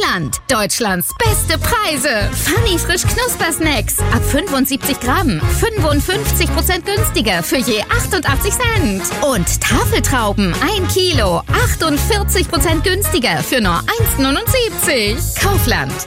Kaufland. Deutschlands beste Preise. Funny frisch Knuspersnacks. Ab 75 Gramm. 55% günstiger für je 88 Cent. Und Tafeltrauben 1 Kilo. 48% günstiger für nur 1,79. Kaufland.